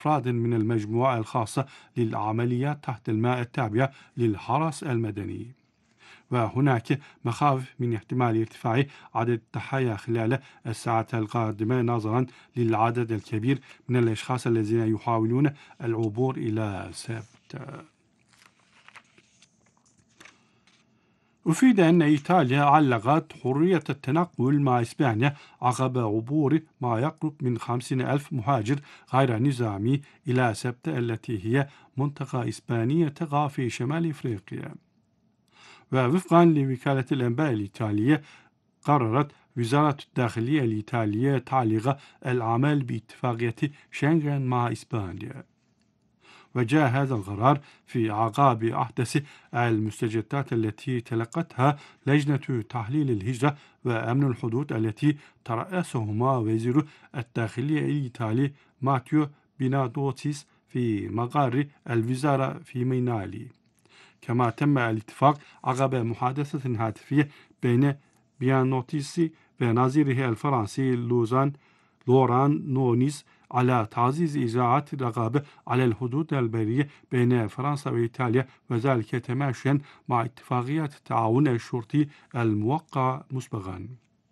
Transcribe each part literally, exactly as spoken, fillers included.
أفراد من المجموعة الخاصة للعمليات تحت الماء التابعة للحرس المدني. وهناك مخاوف من احتمال ارتفاع عدد الضحايا خلال الساعات القادمة نظرا للعدد الكبير من الأشخاص الذين يحاولون العبور إلى سبت. أفيد أن إيطاليا علقت حرية التنقل مع إسبانيا عقب عبور ما يقرب من خمسين ألف مهاجر غير نظامي إلى سبتة التي هي منطقة إسبانية تقع في شمال إفريقيا. ووفقا لوكالة الأنباء الإيطالية، قررت وزارة الداخلية الإيطالية تعليق العمل باتفاقية شنغن مع إسبانيا. وجاء هذا القرار في أعقاب أحدث المستجدات التي تلقتها لجنة تحليل الهجرة وأمن الحدود التي ترأسهما وزير الداخلية الإيطالي ماتيو بينادوتيس في مقر الوزارة في مينالي. كما تم الاتفاق عقب محادثة هاتفية بين بيانوتيس ونظيره الفرنسي لوزان لوران نونيز على تعزيز إجراءات الرقابة على الحدود البرية بين فرنسا وإيطاليا، وذلك تماشيا مع اتفاقيات التعاون الشرطي الموقعة مسبقا.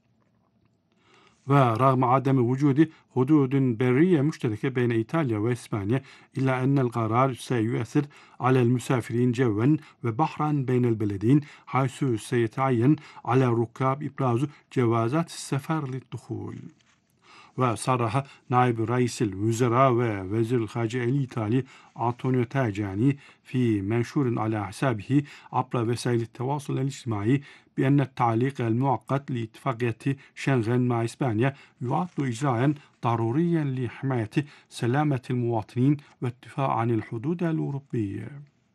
ورغم عدم وجود حدود برية مشتركة بين إيطاليا وإسبانيا، إلا أن القرار سيؤثر على المسافرين جوا وبحرا بين البلدين، حيث سيتعين على الركاب إبراز جوازات السفر للدخول. وصرح نائب رئيس الوزراء ووزير الخارجية الإيطالي أنطونيو تاجاني في منشور على حسابه عبر وسائل التواصل الاجتماعي بأن التعليق المؤقت لاتفاقية شنغن مع إسبانيا يعد إجراء ضروريا لحماية سلامة المواطنين والدفاع عن الحدود الأوروبية.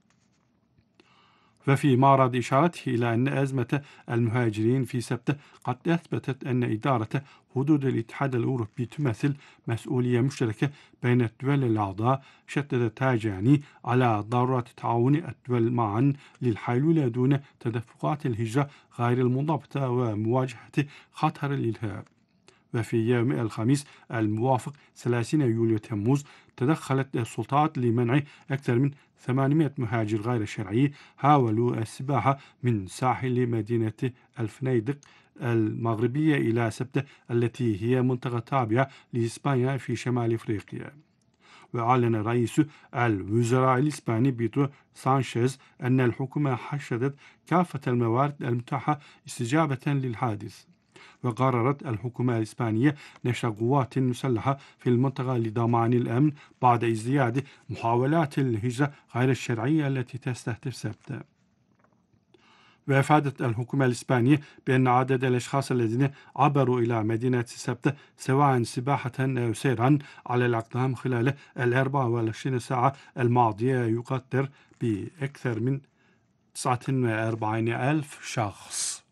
وفي معرض إشارته إلى أن أزمة المهاجرين في سبتة قد أثبتت أن إدارة حدود الاتحاد الأوروبي تمثل مسؤولية مشتركة بين الدول الأعضاء، شدد تاجاني على ضرورة تعاون الدول معا للحلول دون تدفقات الهجرة غير المنضبطة ومواجهة خطر الإرهاب. وفي يوم الخميس الموافق ثلاثين يوليو تموز، تدخلت السلطات لمنع أكثر من ثمانمائة مهاجر غير شرعي حاولوا السباحة من ساحل مدينة الفنيدق المغربية إلى سبتة التي هي منطقة تابعة لإسبانيا في شمال إفريقيا. وأعلن رئيس الوزراء الإسباني بيدرو سانشيز أن الحكومة حشدت كافة الموارد المتاحة استجابة للحادث. وقررت الحكومة الإسبانية نشر قوات مسلحة في المنطقة لضمان الأمن بعد ازدياد محاولات الهجرة غير الشرعية التي تستهدف سبتة. وأفادت الحكومة الإسبانية بأن عدد الأشخاص الذين عبروا إلى مدينة سبتة سواء سباحة أو سيرا على الأقدام خلال الأربع والعشرين ساعة الماضية يقدر بأكثر من تسعة وأربعين ألف شخص.